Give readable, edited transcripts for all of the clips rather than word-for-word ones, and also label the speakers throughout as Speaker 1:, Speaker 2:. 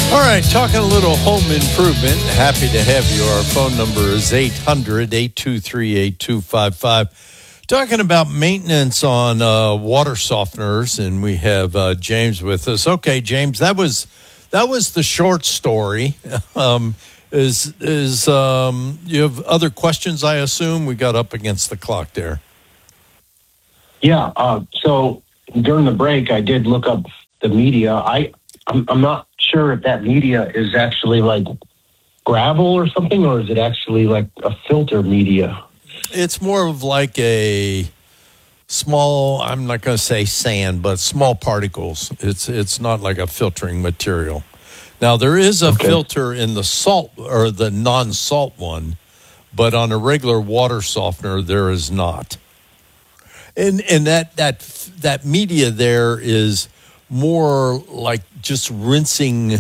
Speaker 1: All right, talking a little home improvement. Happy to have you. Our phone number is 800-823-8255. Talking about maintenance on water softeners, and we have James with us. Okay, James, that was the short story. You have other questions, I assume? We got up against the clock there.
Speaker 2: Yeah, so during the break, I did look up the media. I'm not sure if that media is actually like gravel or something, or is it actually like a filter media?
Speaker 1: It's more of like a small, I'm not going to say sand, but small particles. It's not like a filtering material. Now, there is a filter in the salt or the non-salt one, but on a regular water softener, there is not. And that media there is more like just rinsing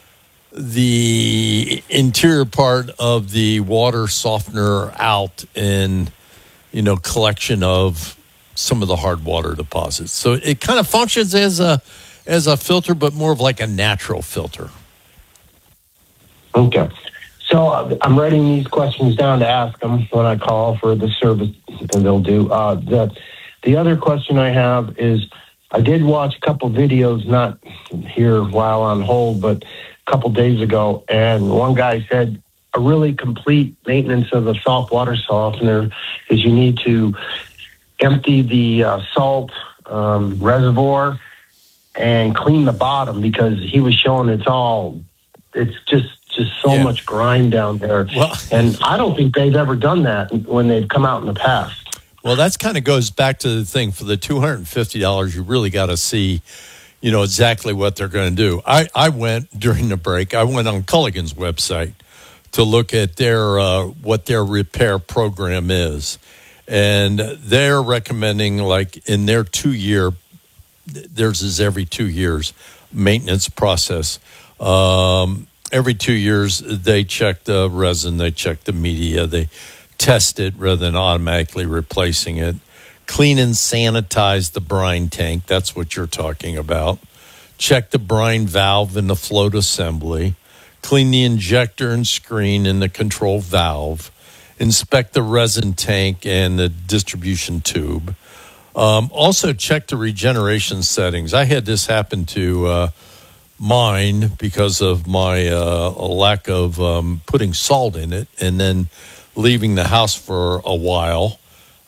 Speaker 1: the interior part of the water softener out in, collection of some of the hard water deposits. So it kind of functions as a filter, but more of like a natural filter.
Speaker 2: Okay. So I'm writing these questions down to ask them when I call for the service, and they'll do. The other question I have is, I did watch a couple videos, not here while on hold, but a couple days ago, and one guy said a really complete maintenance of a salt water softener is you need to empty the salt reservoir and clean the bottom, because he was showing it's just so much grime down there. Well, and I don't think they've ever done that when they've come out in the past.
Speaker 1: Well, that's kind of goes back to the thing. For the $250, you really got to see, exactly what they're going to do. I went during the break. I went on Culligan's website to look at their what their repair program is, and they're recommending, like, in their 2-year, theirs is every 2 years maintenance process. Every 2 years, they check the resin, they check the media, they test it rather than automatically replacing it. Clean and sanitize the brine tank. That's what you're talking about. Check the brine valve in the float assembly. Clean the injector and screen in the control valve. Inspect the resin tank and the distribution tube. Also check the regeneration settings. I had this happen to mine because of my lack of putting salt in it and then leaving the house for a while.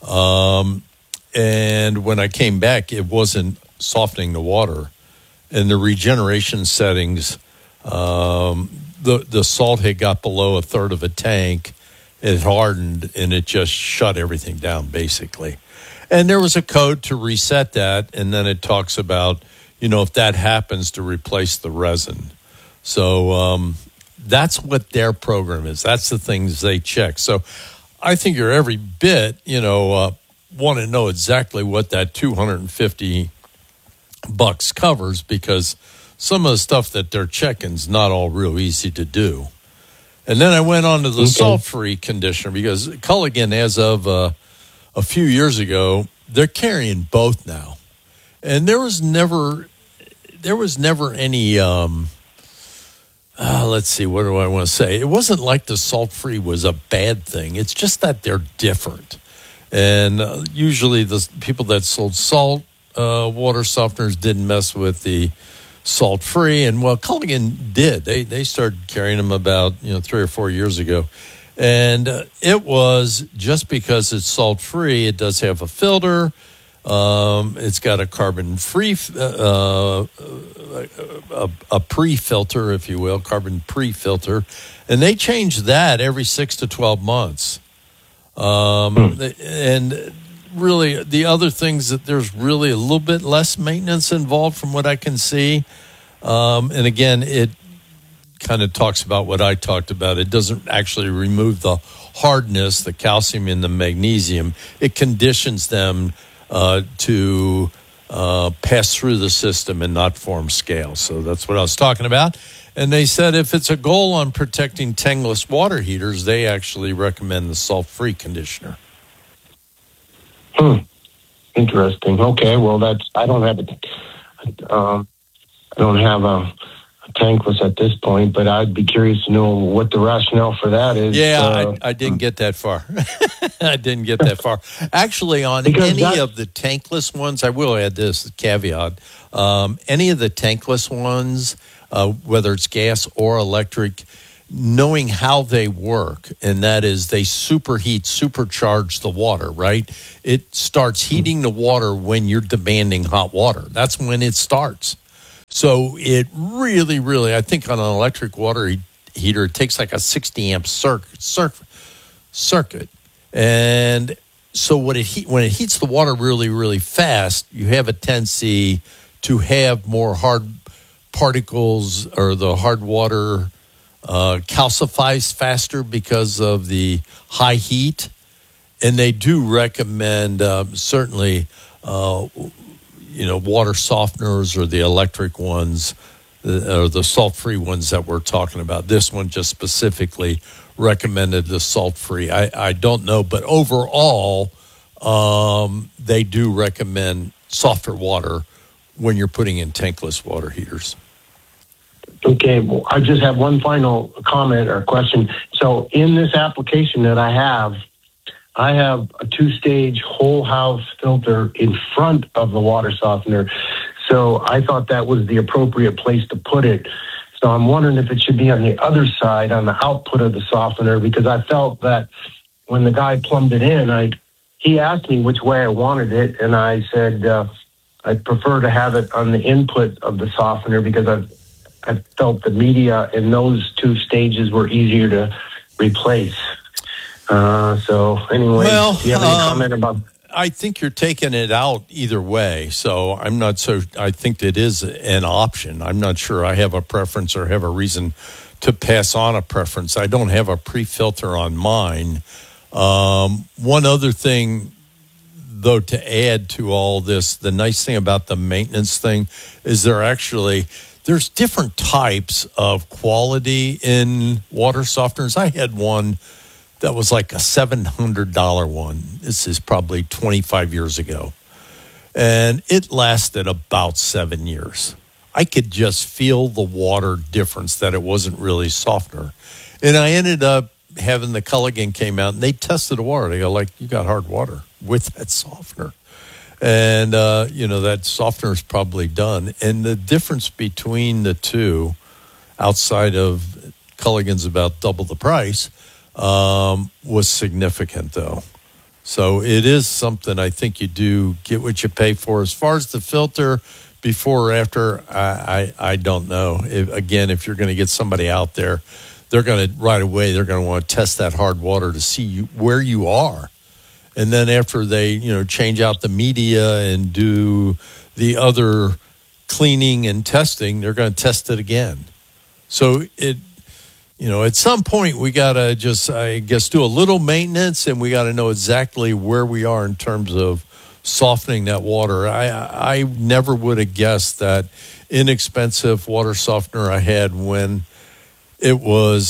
Speaker 1: And when I came back, it wasn't softening the water. And the regeneration settings, the salt had got below a third of a tank. It hardened, and it just shut everything down, basically. And there was a code to reset that, and then it talks about, if that happens, to replace the resin. So that's what their program is. That's the things they check. So I think you're every bit, want to know exactly what that $250 covers, because some of the stuff that they're checking is not all real easy to do. And then I went on to the salt-free conditioner, because Culligan, as of a few years ago, they're carrying both now. And there was never any, let's see, what do I want to say? It wasn't like the salt-free was a bad thing. It's just that they're different. And usually the people that sold salt water softeners didn't mess with the salt-free. And, well, Culligan did. They started carrying them about 3 or 4 years ago. And it was just because it's salt-free, it does have a filter. It's got a carbon-free, a pre-filter, if you will, carbon pre-filter. And they change that every 6 to 12 months. And really, the other things that there's really a little bit less maintenance involved from what I can see. And again, it kind of talks about what I talked about. It doesn't actually remove the hardness, the calcium and the magnesium. It conditions them to pass through the system and not form scales. So that's what I was talking about. And they said if it's a goal on protecting tankless water heaters, they actually recommend the salt-free conditioner.
Speaker 2: Interesting. Okay, well, I don't have a tankless at this point, but I'd be curious to know what the rationale for that is.
Speaker 1: Yeah, I didn't get that far. I didn't get that far. Actually, on any of the tankless ones, I will add this caveat. Any of the tankless ones, whether it's gas or electric, knowing how they work, and that is they supercharge the water, right? It starts heating the water when you're demanding hot water. That's when it starts. So it really, really, I think on an electric water heater, it takes like a 60 amp circuit. And so when it heats the water really, really fast, you have a tendency to have more hard particles, or the hard water calcifies faster because of the high heat. And they do recommend certainly water softeners, or the electric ones, or the salt-free ones that we're talking about. This one just specifically recommended the salt-free. I don't know, but overall, they do recommend softer water when you're putting in tankless water heaters.
Speaker 2: Okay, well, I just have one final comment or question. So in this application that I have a 2-stage whole house filter in front of the water softener. So I thought that was the appropriate place to put it. So I'm wondering if it should be on the other side, on the output of the softener, because I felt that when the guy plumbed it in, he asked me which way I wanted it, and I said I'd prefer to have it on the input of the softener, because I felt the media in those 2 stages were easier to replace. So anyway, do you have any comment about?
Speaker 1: I think you're taking it out either way. So I think it is an option. I'm not sure I have a preference or have a reason to pass on a preference. I don't have a pre-filter on mine. One other thing, though, to add to all this, the nice thing about the maintenance thing is there's different types of quality in water softeners. I had one that was like a $700 one. This is probably 25 years ago. And it lasted about 7 years. I could just feel the water difference, that it wasn't really softener. And I ended up having the Culligan came out, and they tested the water. They go, like, you got hard water with that softener. And, that softener is probably done. And the difference between the two, outside of Culligan's about double the price, was significant, though. So it is something I think you do get what you pay for. As far as the filter, before or after, I don't know. If you're going to get somebody out there, they're going to right away, they're going to want to test that hard water to see where you are. And then after they, change out the media and do the other cleaning and testing, they're going to test it again. So at some point we got to just, I guess, do a little maintenance, and we got to know exactly where we are in terms of softening that water. I never would have guessed that inexpensive water softener I had when it was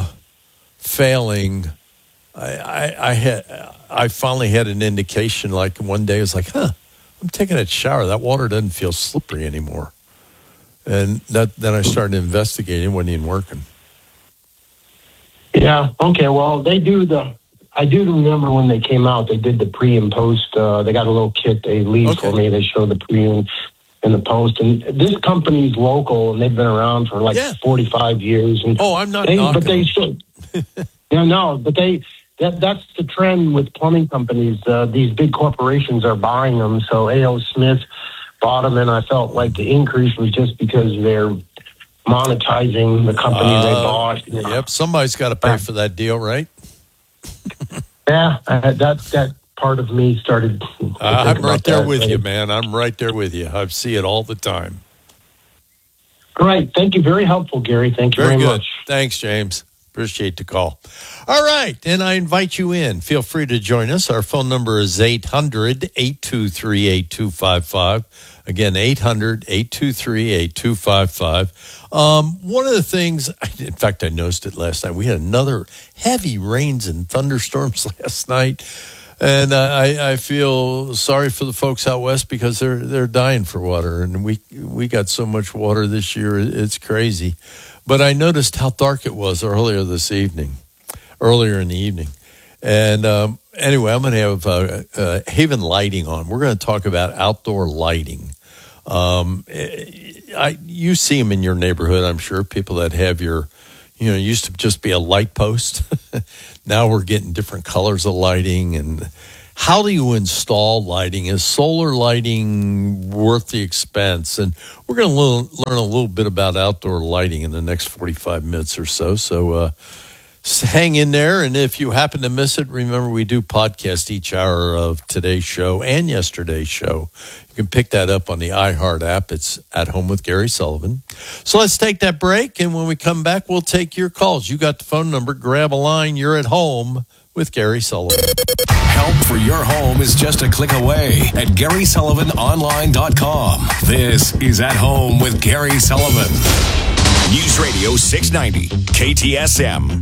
Speaker 1: failing. I finally had an indication, like one day I was like, I'm taking a shower. That water doesn't feel slippery anymore. And then I started investigating. It wasn't even working.
Speaker 2: Yeah. Okay. Well, I do remember when they came out, they did the pre and post. They got a little kit they leave for me. They show the pre and the post. And this company's local, and they've been around for 45 years. And
Speaker 1: I'm not knocking
Speaker 2: but they should. Yeah, no, but that's the trend with plumbing companies. These big corporations are buying them. So A.O. Smith bought them, and I felt like the increase was just because they're monetizing the company they bought.
Speaker 1: Yep, somebody's got to pay for that deal, right?
Speaker 2: Yeah, that part of me started.
Speaker 1: I'm right there with you, man. I'm right there with you. I see it all the time.
Speaker 2: All right. Thank you. Very helpful, Gary. Thank you very much.
Speaker 1: Thanks, James. Appreciate the call. All right, and I invite you in. Feel free to join us. Our phone number is 800-823-8255. Again, 800-823-8255. One of the things, in fact, I noticed it last night. We had another heavy rains and thunderstorms last night. And I feel sorry for the folks out west because they're dying for water, and we got so much water this year, it's crazy. But I noticed how dark it was earlier in the evening. And anyway, I'm going to have Haven Lighting on. We're going to talk about outdoor lighting. You see them in your neighborhood, I'm sure, people that have used to just be a light post. Now we're getting different colors of lighting. And how do you install lighting? Is solar lighting worth the expense? And we're going to learn a little bit about outdoor lighting in the next 45 minutes or so. So hang in there. And if you happen to miss it, remember we do podcast each hour of today's show and yesterday's show. You can pick that up on the iHeart app. It's At Home with Gary Sullivan. So let's take that break. And when we come back, we'll take your calls. You got the phone number. Grab a line. You're at home with Gary Sullivan.
Speaker 3: Help for your home is just a click away at GarySullivanOnline.com. This is At Home with Gary Sullivan.
Speaker 4: News Radio 690, KTSM.